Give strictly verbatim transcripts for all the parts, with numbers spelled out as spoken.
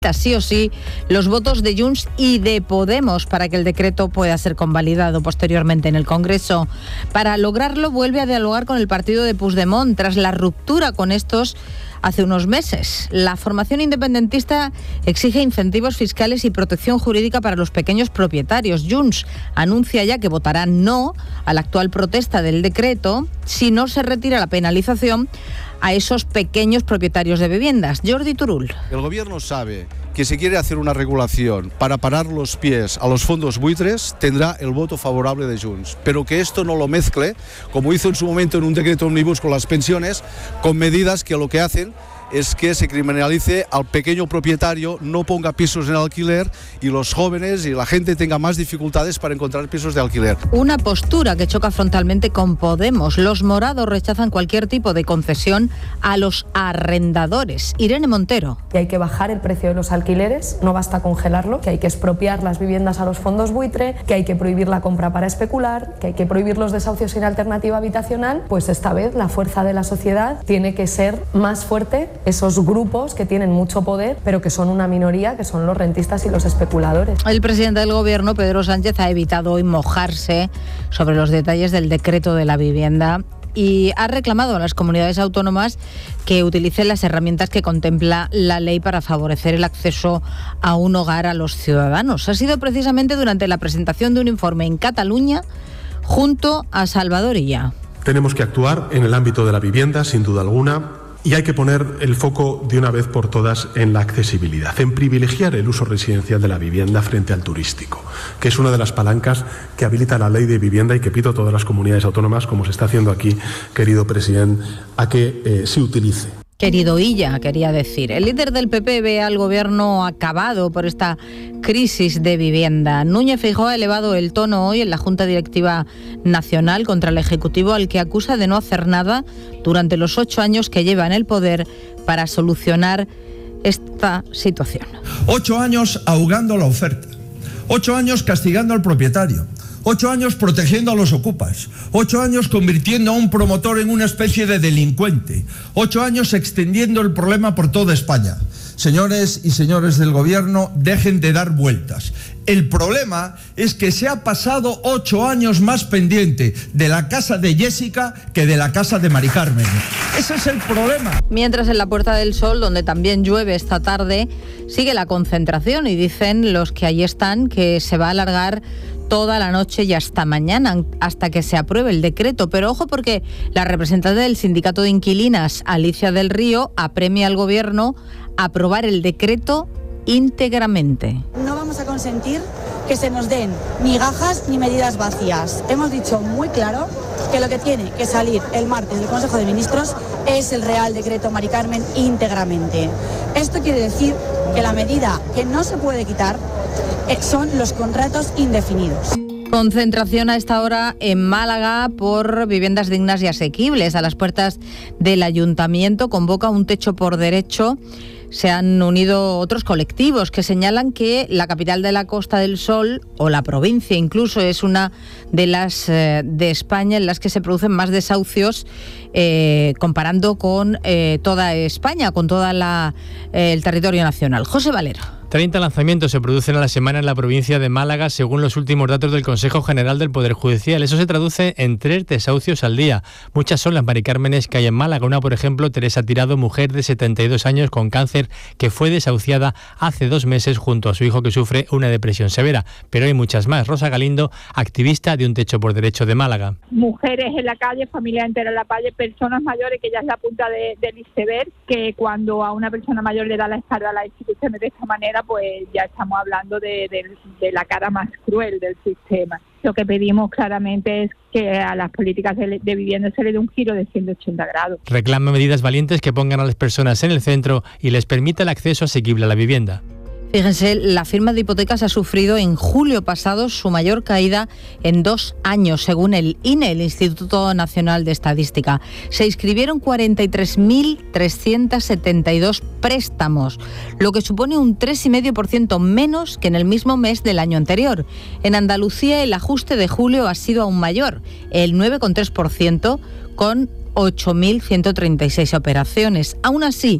sí o sí los votos de Junts y de Podemos para que el decreto pueda ser convalidado posteriormente en el Congreso. Para lograrlo vuelve a dialogar con el partido de Puigdemont tras la ruptura con estos hace unos meses. La formación independentista exige incentivos fiscales y protección jurídica para los pequeños propietarios. Junts anuncia ya que votará no a la actual protesta del decreto si no se retira la penalización a esos pequeños propietarios de viviendas. Jordi Turull. El gobierno sabe que si quiere hacer una regulación para parar los pies a los fondos buitres, tendrá el voto favorable de Junts, pero que esto no lo mezcle, como hizo en su momento en un decreto ómnibus con las pensiones, con medidas que lo que hacen es que se criminalice al pequeño propietario, no ponga pisos en alquiler y los jóvenes y la gente tenga más dificultades para encontrar pisos de alquiler. Una postura que choca frontalmente con Podemos. Los morados rechazan cualquier tipo de concesión a los arrendadores. Irene Montero. Y hay que bajar el precio de los alquileres, no basta congelarlo, que hay que expropiar las viviendas a los fondos buitre, que hay que prohibir la compra para especular, que hay que prohibir los desahucios sin alternativa habitacional. Pues esta vez la fuerza de la sociedad tiene que ser más fuerte. Esos grupos que tienen mucho poder, pero que son una minoría, que son los rentistas y los especuladores. El presidente del Gobierno, Pedro Sánchez, ha evitado hoy mojarse sobre los detalles del decreto de la vivienda y ha reclamado a las comunidades autónomas que utilicen las herramientas que contempla la ley para favorecer el acceso a un hogar a los ciudadanos. Ha sido precisamente durante la presentación de un informe en Cataluña junto a Salvador Illa. Tenemos que actuar en el ámbito de la vivienda, sin duda alguna. Y hay que poner el foco de una vez por todas en la accesibilidad, en privilegiar el uso residencial de la vivienda frente al turístico, que es una de las palancas que habilita la ley de vivienda y que pido a todas las comunidades autónomas, como se está haciendo aquí, querido presidente, a que eh, se utilice. Querido Illa, quería decir. El líder del P P ve al gobierno acabado por esta crisis de vivienda. Núñez Feijóo ha elevado el tono hoy en la Junta Directiva Nacional contra el Ejecutivo, al que acusa de no hacer nada durante los ocho años que lleva en el poder para solucionar esta situación. Ocho años ahogando la oferta. Ocho años castigando al propietario. Ocho años protegiendo a los ocupas. Ocho años convirtiendo a un promotor en una especie de delincuente. Ocho años extendiendo el problema por toda España. Señores y señores del Gobierno, dejen de dar vueltas. El problema es que se ha pasado ocho años más pendiente de la casa de Jessica que de la casa de Mari Carmen. Ese es el problema. Mientras en la Puerta del Sol, donde también llueve esta tarde, sigue la concentración y dicen los que allí están que se va a alargar toda la noche y hasta mañana, hasta que se apruebe el decreto. Pero ojo, porque la representante del Sindicato de Inquilinas, Alicia del Río, apremia al Gobierno a aprobar el decreto íntegramente. No vamos a consentir que se nos den migajas ni medidas vacías. Hemos dicho muy claro que lo que tiene que salir el martes del Consejo de Ministros es el Real Decreto Mari Carmen íntegramente. Esto quiere decir que la medida que no se puede quitar son los contratos indefinidos. Concentración a esta hora en Málaga por viviendas dignas y asequibles. A las puertas del Ayuntamiento convoca Un Techo por Derecho. Se han unido otros colectivos que señalan que la capital de la Costa del Sol, o la provincia incluso, es una de las eh, de España en las que se producen más desahucios eh, comparando con eh, toda España, con todo eh, el territorio nacional. José Valero. treinta lanzamientos se producen a la semana en la provincia de Málaga, según los últimos datos del Consejo General del Poder Judicial. Eso se traduce en tres desahucios al día. Muchas son las Mari Cármenes que hay en Málaga. Una, por ejemplo, Teresa Tirado, mujer de setenta y dos años con cáncer, que fue desahuciada hace dos meses junto a su hijo, que sufre una depresión severa. Pero hay muchas más. Rosa Galindo, activista de Un Techo por Derecho de Málaga. Mujeres en la calle, familia entera en la calle, personas mayores, que ya es la punta de, del iceberg, que cuando a una persona mayor le da la espalda a las instituciones de esta manera, pues ya estamos hablando de, de, de la cara más cruel del sistema. Lo que pedimos claramente es que a las políticas de, de vivienda se le dé un giro de ciento ochenta grados. Reclama medidas valientes que pongan a las personas en el centro y les permita el acceso asequible a la vivienda. Fíjense, la firma de hipotecas ha sufrido en julio pasado su mayor caída en dos años, según el I N E, el Instituto Nacional de Estadística. Se inscribieron cuarenta y tres mil trescientos setenta y dos préstamos, lo que supone un tres coma cinco por ciento menos que en el mismo mes del año anterior. En Andalucía el ajuste de julio ha sido aún mayor, el nueve coma tres por ciento, con ocho mil ciento treinta y seis operaciones. Aún así,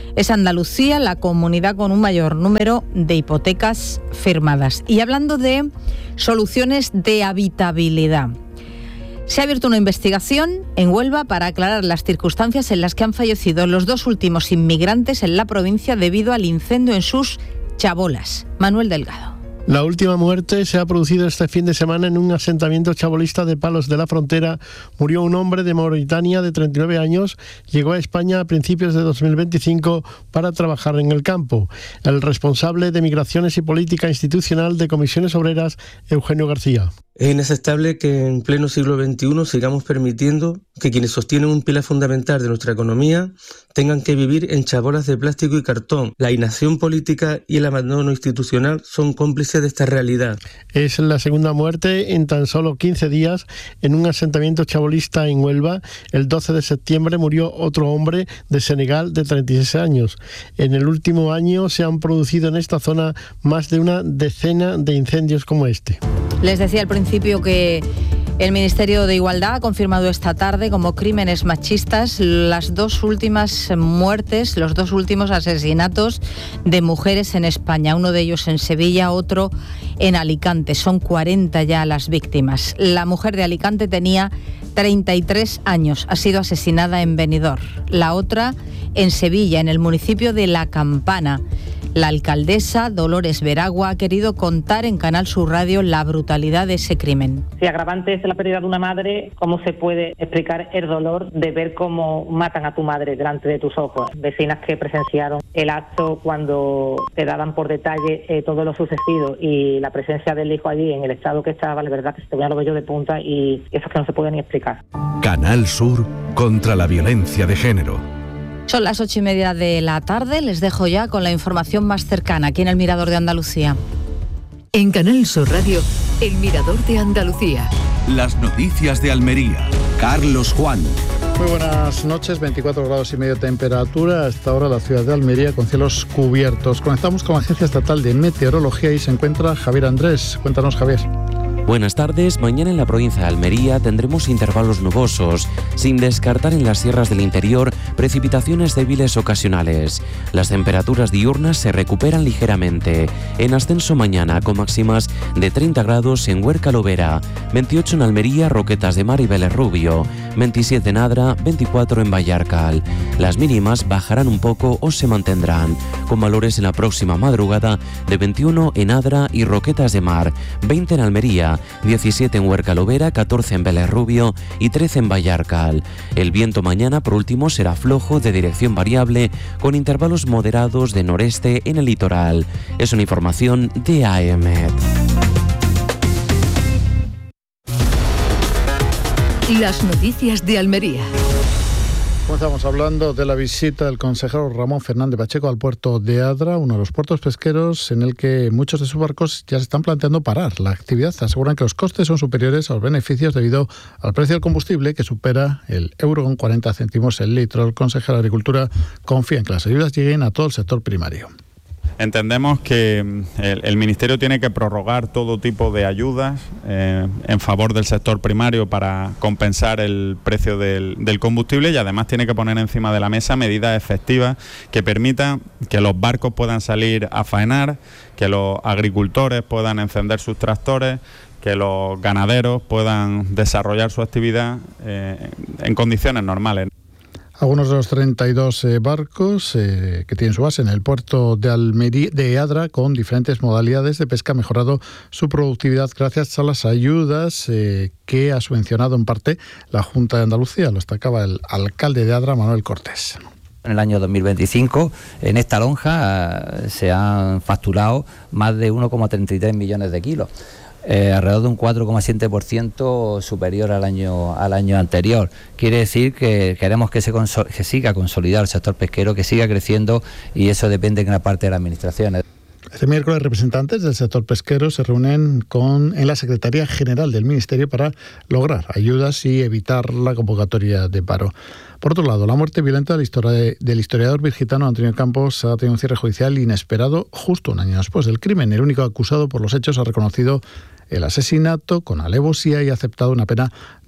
es Andalucía la comunidad con un mayor número de hipotecas firmadas. Y hablando de soluciones de habitabilidad, se ha abierto una investigación en Huelva para aclarar las circunstancias en las que han fallecido los dos últimos inmigrantes en la provincia debido al incendio en sus chabolas. Manuel Delgado. La última muerte se ha producido este fin de semana en un asentamiento chabolista de Palos de la Frontera. Murió un hombre de Mauritania de treinta y nueve años. Llegó a España a principios de dos mil veinticinco para trabajar en el campo. El responsable de Migraciones y Política Institucional de Comisiones Obreras, Eugenio García. Es inaceptable que en pleno siglo veintiuno sigamos permitiendo que quienes sostienen un pilar fundamental de nuestra economía tengan que vivir en chabolas de plástico y cartón. La inacción política y el abandono institucional son cómplices de esta realidad. Es la segunda muerte en tan solo quince días en un asentamiento chabolista en Huelva. El doce de septiembre murió otro hombre de Senegal de treinta y seis años. En el último año se han producido en esta zona más de una decena de incendios como este. Les decía al principio que el Ministerio de Igualdad ha confirmado esta tarde como crímenes machistas las dos últimas muertes, los dos últimos asesinatos de mujeres en España. Uno de ellos en Sevilla, otro en Alicante. Son cuarenta ya las víctimas. La mujer de Alicante tenía treinta y tres años. Ha sido asesinada en Benidorm. La otra en Sevilla, en el municipio de La Campana. La alcaldesa Dolores Veragua ha querido contar en Canal Sur Radio la brutalidad de ese crimen. Si agravante es la pérdida de una madre, ¿cómo se puede explicar el dolor de ver cómo matan a tu madre delante de tus ojos? Vecinas que presenciaron el acto cuando te daban por detalle eh, todo lo sucedido y la presencia del hijo allí en el estado que estaba, la verdad que se te ponían los vellos de punta y eso es que no se puede ni explicar. Canal Sur contra la violencia de género. Son las ocho y media de la tarde, les dejo ya con la información más cercana aquí en el Mirador de Andalucía. En Canal Sur Radio, el Mirador de Andalucía. Las noticias de Almería. Carlos Juan. Muy buenas noches, veinticuatro grados y medio de temperatura. Hasta ahora la ciudad de Almería con cielos cubiertos. Conectamos con la Agencia Estatal de Meteorología y se encuentra Javier Andrés. Cuéntanos, Javier. Buenas tardes. Mañana en la provincia de Almería tendremos intervalos nubosos, sin descartar en las sierras del interior precipitaciones débiles ocasionales. Las temperaturas diurnas se recuperan ligeramente. En ascenso mañana con máximas de treinta grados en Huerca Lovera, veintiocho en Almería, Roquetas de Mar y Vélez Rubio, veintisiete en Adra, veinticuatro en Vallarcal. Las mínimas bajarán un poco o se mantendrán, con valores en la próxima madrugada de veintiuno en Adra y Roquetas de Mar, veinte en Almería, diecisiete en Huerca Lovera, catorce en Vélez Rubio y trece en Vallarcal. El viento mañana, por último, será flojo de dirección variable con intervalos moderados de noreste en el litoral. Es una información de A E M E T. Las noticias de Almería. Comenzamos hablando de la visita del consejero Ramón Fernández Pacheco al puerto de Adra, uno de los puertos pesqueros en el que muchos de sus barcos ya se están planteando parar la actividad. Aseguran que los costes son superiores a los beneficios debido al precio del combustible que supera el euro con cuarenta céntimos el litro. El consejero de Agricultura confía en que las ayudas lleguen a todo el sector primario. Entendemos que el, el Ministerio tiene que prorrogar todo tipo de ayudas eh, en favor del sector primario para compensar el precio del, del combustible y además tiene que poner encima de la mesa medidas efectivas que permitan que los barcos puedan salir a faenar, que los agricultores puedan encender sus tractores, que los ganaderos puedan desarrollar su actividad eh, en condiciones normales. Algunos de los treinta y dos eh, barcos eh, que tienen su base en el puerto de Almería, de Adra, con diferentes modalidades de pesca, han mejorado su productividad gracias a las ayudas eh, que ha subvencionado en parte la Junta de Andalucía. Lo destacaba el alcalde de Adra, Manuel Cortés. En el año dos mil veinticinco, en esta lonja eh, se han facturado más de uno coma treinta y tres millones de kilos. Eh, alrededor de un cuatro coma siete por ciento superior al año al año anterior. Quiere decir que queremos que se consol- que siga consolidado el sector pesquero, que siga creciendo, y eso depende en gran parte de las administraciones. Este miércoles representantes del sector pesquero se reúnen con, en la Secretaría General del Ministerio para lograr ayudas y evitar la convocatoria de paro. Por otro lado, la muerte violenta del, histori- del historiador virgitano Antonio Campos ha tenido un cierre judicial inesperado justo un año después del crimen. El único acusado por los hechos ha reconocido el asesinato con alevosía y ha aceptado una pena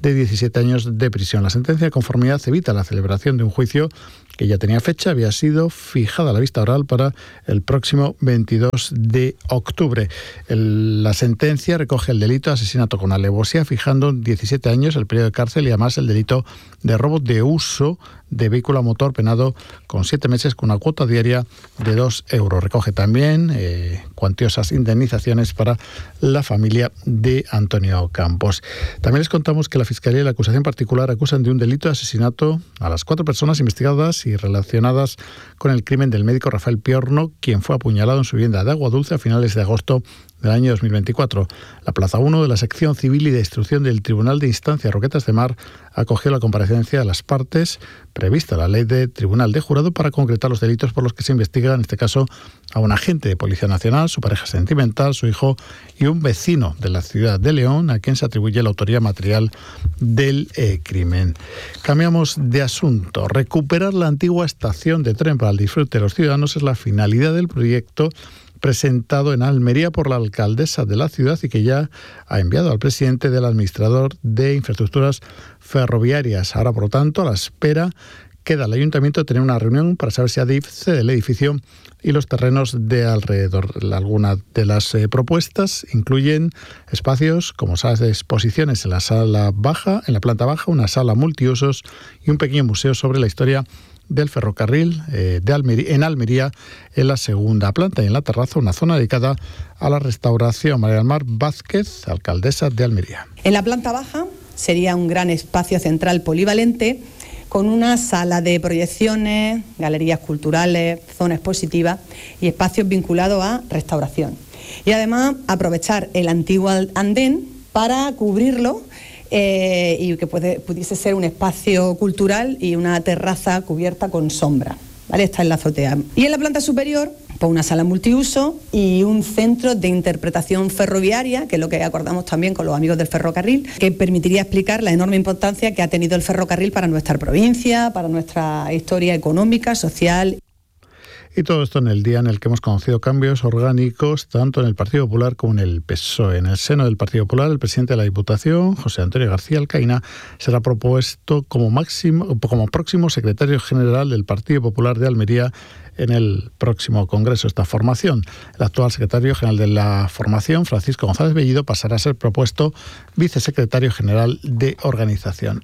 de diecisiete años de prisión. La sentencia de conformidad evita la celebración de un juicio que ya tenía fecha, había sido fijada la vista oral para el próximo veintidós de octubre. El, la sentencia recoge el delito de asesinato con alevosía, fijando en diecisiete años el periodo de cárcel y además el delito de robo de uso de vehículo a motor penado con siete meses con una cuota diaria de dos euros. Recoge también eh, cuantiosas indemnizaciones para la familia de Antonio Campos. También les contamos que la Fiscalía y la acusación particular acusan de un delito de asesinato a las cuatro personas investigadas y relacionadas con el crimen del médico Rafael Piorno, quien fue apuñalado en su vivienda de Agua Dulce a finales de agosto del año dos mil veinticuatro. La plaza uno de la sección civil y de instrucción del Tribunal de Instancia Roquetas de Mar acogió la comparecencia de las partes prevista en la ley de Tribunal de Jurado para concretar los delitos por los que se investiga, en este caso, a un agente de Policía Nacional, su pareja sentimental, su hijo y un vecino de la ciudad de León, a quien se atribuye la autoría material del eh, crimen. Cambiamos de asunto. Recuperar la antigua estación de tren para el disfrute de los ciudadanos es la finalidad del proyecto presentado en Almería por la alcaldesa de la ciudad y que ya ha enviado al presidente del administrador de infraestructuras ferroviarias. Ahora, por lo tanto, a la espera queda el ayuntamiento de tener una reunión para saber si Adif cede el edificio y los terrenos de alrededor. Algunas de las eh, propuestas incluyen espacios como salas de exposiciones en la sala baja, en la planta baja, una sala multiusos y un pequeño museo sobre la historia del ferrocarril eh, de Almería, en Almería, en la segunda planta, y en la terraza una zona dedicada a la restauración. María del Mar Vázquez, alcaldesa de Almería. En la planta baja sería un gran espacio central polivalente con una sala de proyecciones, galerías culturales, zona expositiva y espacios vinculados a restauración. Y además aprovechar el antiguo andén para cubrirlo Eh, y que puede, pudiese ser un espacio cultural y una terraza cubierta con sombra, ¿vale? Está en la azotea. Y en la planta superior, pues una sala multiuso y un centro de interpretación ferroviaria, que es lo que acordamos también con los amigos del ferrocarril, que permitiría explicar la enorme importancia que ha tenido el ferrocarril para nuestra provincia, para nuestra historia económica, social. Y todo esto en el día en el que hemos conocido cambios orgánicos tanto en el Partido Popular como en el P S O E. En el seno del Partido Popular, el presidente de la Diputación, José Antonio García Alcaína, será propuesto como, máximo, como próximo secretario general del Partido Popular de Almería en el próximo congreso. Esta formación, el actual secretario general de la formación, Francisco González Bellido, pasará a ser propuesto vicesecretario general de organización.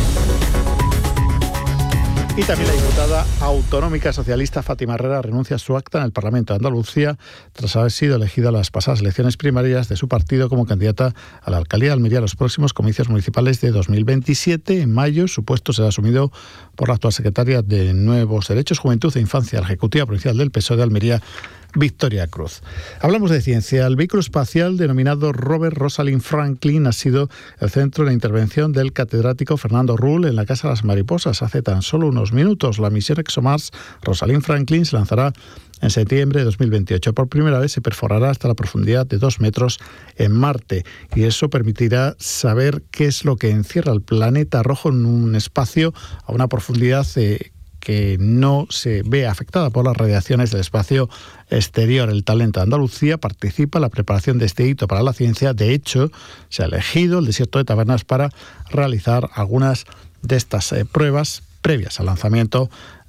Y también la diputada autonómica socialista Fátima Herrera renuncia a su acta en el Parlamento de Andalucía tras haber sido elegida en las pasadas elecciones primarias de su partido como candidata a la alcaldía de Almería a los próximos comicios municipales de dos mil veintisiete. En mayo, su puesto será asumido por la actual secretaria de Nuevos Derechos, Juventud e Infancia de la Ejecutiva Provincial del P S O E de Almería, Victoria Cruz. Hablamos de ciencia. El vehículo espacial denominado Robert Rosalind Franklin ha sido el centro de la intervención del catedrático Fernando Rull en la Casa de las Mariposas hace tan solo unos minutos. La misión ExoMars Rosalind Franklin se lanzará en septiembre de dos mil veintiocho. Por primera vez se perforará hasta la profundidad de dos metros en Marte y eso permitirá saber qué es lo que encierra el planeta rojo en un espacio a una profundidad eh, que no se ve afectada por las radiaciones del espacio exterior. El talento de Andalucía participa en la preparación de este hito para la ciencia. De hecho, se ha elegido el desierto de Tabernas para realizar algunas de estas eh, pruebas previas al lanzamiento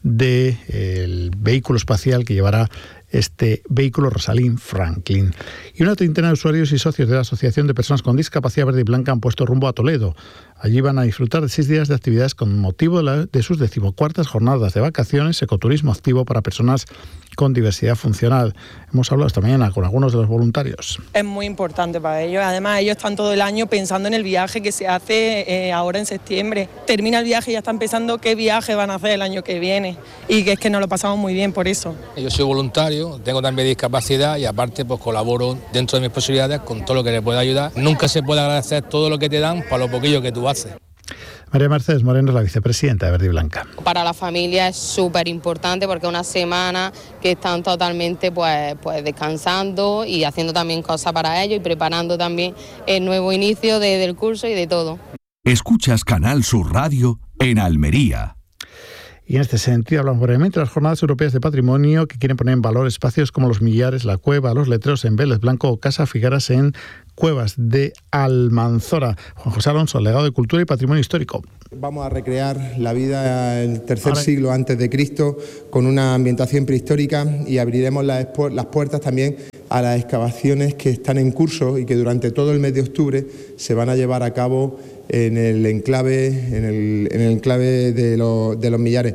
del vehículo espacial que llevará este vehículo Rosalind Franklin. Y una treintena de usuarios y socios de la Asociación de Personas con Discapacidad Verde y Blanca han puesto rumbo a Toledo. Allí van a disfrutar de seis días de actividades con motivo de, la, de sus decimocuartas jornadas de vacaciones, ecoturismo activo para personas con diversidad funcional. Hemos hablado esta mañana con algunos de los voluntarios. Es muy importante para ellos. Además, ellos están todo el año pensando en el viaje que se hace eh, ahora en septiembre. Termina el viaje y ya están pensando qué viaje van a hacer el año que viene. Y que es que nos lo pasamos muy bien por eso. Yo soy voluntario, tengo también discapacidad y aparte pues colaboro dentro de mis posibilidades con todo lo que les pueda ayudar. Nunca se puede agradecer todo lo que te dan para lo poquillo que tú haces. María Mercedes Moreno es la vicepresidenta de Verde y Blanca. Para la familia es súper importante porque es una semana que están totalmente pues, pues descansando y haciendo también cosas para ellos y preparando también el nuevo inicio de, del curso y de todo. Escuchas Canal Sur Radio en Almería. Y en este sentido hablamos brevemente de las Jornadas Europeas de Patrimonio, que quieren poner en valor espacios como los Millares, la Cueva, los Letreros en Vélez Blanco o Casa Figueras en Cuevas de Almanzora. Juan José Alonso, legado de Cultura y Patrimonio Histórico. Vamos a recrear la vida del tercer siglo antes de Cristo con una ambientación prehistórica y abriremos las, las puertas también a las excavaciones que están en curso y que durante todo el mes de octubre se van a llevar a cabo en el enclave, en el, en el enclave de, lo, de los Millares.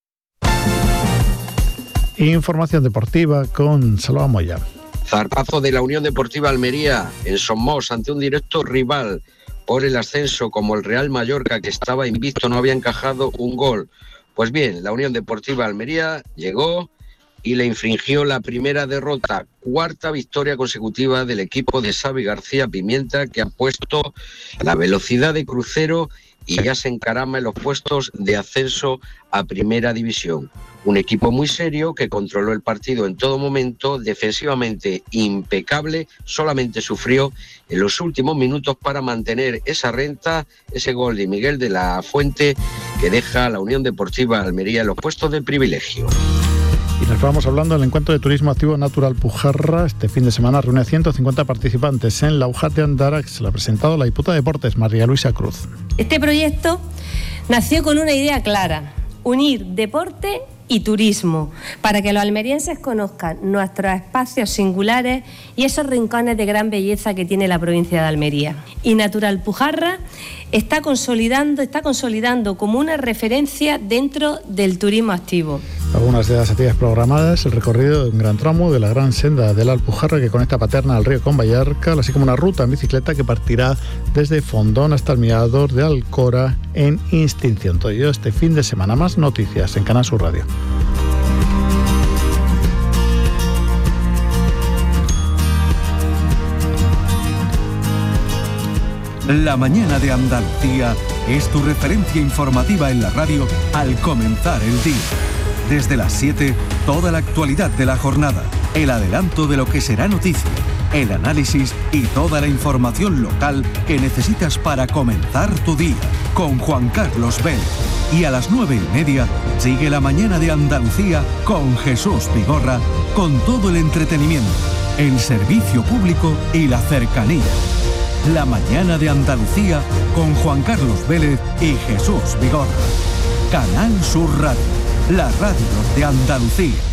Información deportiva con Salva Moya. Zarpazo de la Unión Deportiva Almería en Somos ante un directo rival por el ascenso como el Real Mallorca, que estaba invicto, no había encajado un gol. Pues bien, la Unión Deportiva Almería llegó y le infringió la primera derrota, cuarta victoria consecutiva del equipo de Xavi García Pimienta, que ha puesto la velocidad de crucero y ya se encarama en los puestos de ascenso a Primera División. Un equipo muy serio que controló el partido en todo momento, defensivamente impecable, solamente sufrió en los últimos minutos para mantener esa renta, ese gol de Miguel de la Fuente que deja a la Unión Deportiva Almería en los puestos de privilegio. Y nos vamos hablando del encuentro de turismo activo Natural Pujarra. Este fin de semana reúne a ciento cincuenta participantes en la UJAT de Andarax. Lo ha presentado la diputada de Deportes, María Luisa Cruz. Este proyecto nació con una idea clara: unir deporte y turismo, para que los almerienses conozcan nuestros espacios singulares y esos rincones de gran belleza que tiene la provincia de Almería. Y Natural Pujarra está consolidando, está consolidando como una referencia dentro del turismo activo. Algunas de las actividades programadas: el recorrido de un gran tramo de la gran senda de la Alpujarra que conecta Paterna al río con Vallarca, así como una ruta en bicicleta que partirá desde Fondón hasta el mirador de Alcora en Instinción. Todo ello este fin de semana. Más noticias en Canal Sur Radio. La mañana de Andalucía es tu referencia informativa en la radio al comenzar el día. Desde las siete, toda la actualidad de la jornada, el adelanto de lo que será noticia, el análisis y toda la información local que necesitas para comenzar tu día, con Juan Carlos Vélez. Y a las nueve y media, sigue la mañana de Andalucía con Jesús Vigorra, con todo el entretenimiento, el servicio público y la cercanía. La mañana de Andalucía con Juan Carlos Vélez y Jesús Vigorra. Canal Sur Radio, la radio de Andalucía.